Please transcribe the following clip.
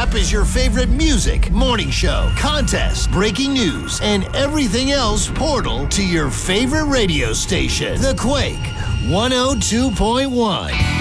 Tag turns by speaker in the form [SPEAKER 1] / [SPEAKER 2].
[SPEAKER 1] up is your favorite music, morning show, contest, breaking news, and everything else portal to your favorite radio station. The Quake 102.1.